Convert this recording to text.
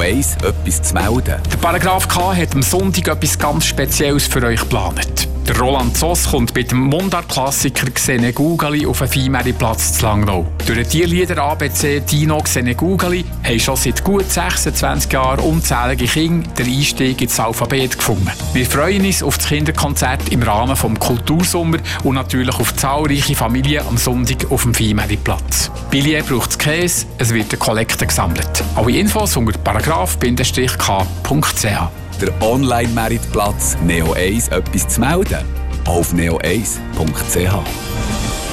1 etwas zu melden? Der Paragraph K hat am Sonntag etwas ganz Spezielles für euch geplant. Der Roland Zoss kommt mit dem Mundart-Klassiker «Xene Gugali» auf den Viehmädiplatz zu Langnau. Durch die Lieder ABC «Dino Xene Gugali» haben schon seit gut 26 Jahren unzählige Kinder den Einstieg ins Alphabet gefunden. Wir freuen uns auf das Kinderkonzert im Rahmen des Kultursommer und natürlich auf zahlreiche Familien am Sonntag auf dem Viehmädiplatz. Billett braucht es Käse, es wird eine Kollekte gesammelt. Alle Infos unter paragraph-k.ch. Der Online-Meritplatz Neo 1 etwas zu melden? Auf neo1.ch.